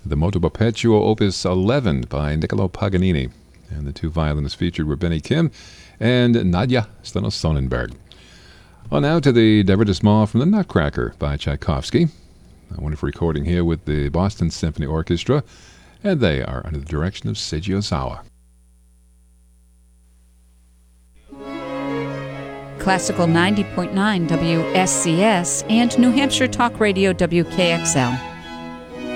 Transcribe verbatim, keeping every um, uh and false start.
the Moto Perpetuo Opus eleven by Niccolo Paganini. And the two violinists featured were Benny Kim and Nadia Steno-Sonnenberg. Well, now to the Divertissement from the Nutcracker by Tchaikovsky. A wonderful recording here with the Boston Symphony Orchestra, and they are under the direction of Seiji Ozawa. Classical ninety point nine W S C S and New Hampshire Talk Radio W K X L.